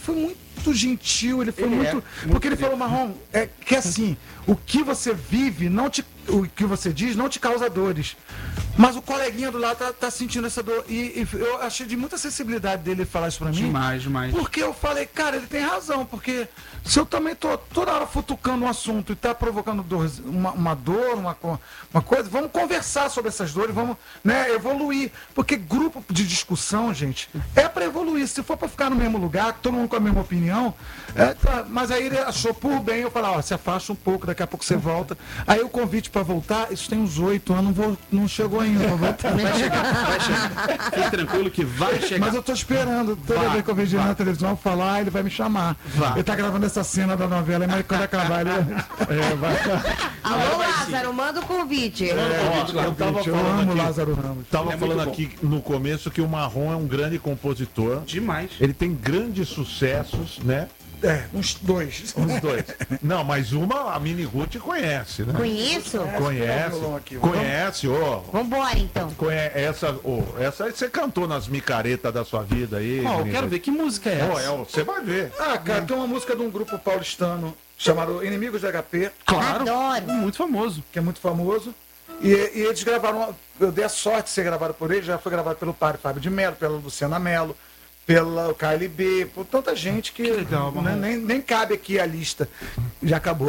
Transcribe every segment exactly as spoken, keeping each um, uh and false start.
foi muito gentil, ele foi Ele muito... é, muito porque ele querido. falou, Marrom, é que assim, o que você vive, não te, o que você diz, não te causa dores. Mas o coleguinha do lado tá, tá sentindo essa dor. E, e eu achei de muita sensibilidade dele falar isso pra mim. Demais, demais. Porque eu falei, cara, ele tem razão, porque se eu também tô toda hora futucando um assunto e tá provocando dor, uma, uma dor, uma, co- uma coisa, vamos conversar sobre essas dores, vamos, né, evoluir. Porque grupo de discussão, gente, é pra evoluir. Se for pra ficar no mesmo lugar, todo mundo com a mesma opinião, é, tá, mas aí ele achou por bem, eu falei, ó, se afasta um pouco, daqui a pouco você volta. Aí o convite pra voltar, isso tem uns oito anos, não, vou, não chegou ainda pra voltar. Vai chegar, vai chegar. Fique tranquilo que vai chegar. Mas eu tô esperando, toda Vai, vez que eu vejo ele vai. na televisão falar, ele vai me chamar. Vai. Ele tá gravando essa cena da novela, mas quando acabar ele... É, vai. Alô, Lázaro, manda o convite. Ó, eu tava Eu falando amo aqui, Lázaro Ramos. tava Ele é falando muito aqui no começo que o Marrom é um grande compositor. Demais. Ele tem grandes sucessos, né? É, uns dois. Os dois. Não, mas uma a Mini Ruth conhece, né? Conheço? Conhece. violão aqui, Conhece, ô. Vambora, então. Conhe- Essa, ô, essa aí você cantou nas micaretas da sua vida aí. Ó, eu Mini quero Ruth. ver que música é Ô, essa. é, você vai ver. Ah, cara, tem uma música de um grupo paulistano chamado Inimigos do H P, Claro. Adoro. Muito famoso. que é muito famoso. E, e eles gravaram, eu dei a sorte de ser gravado por eles, já foi gravado pelo padre Fábio de Mello, pela Luciana Mello, pela K L B, por tanta gente que, Que legal, né, Marrom. nem, nem cabe aqui a lista. Já acabou.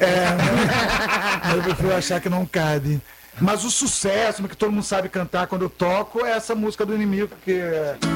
É, eu prefiro achar que não cabe. Mas o sucesso, que todo mundo sabe cantar quando eu toco, é essa música do Inimigo, que é...